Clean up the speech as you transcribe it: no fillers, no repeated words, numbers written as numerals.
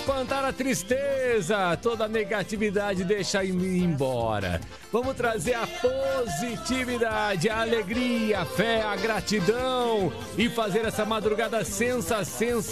espantar a tristeza, toda a negatividade, deixa ir embora. Vamos trazer a positividade, a alegria, a fé, a gratidão e fazer essa madrugada sensacional.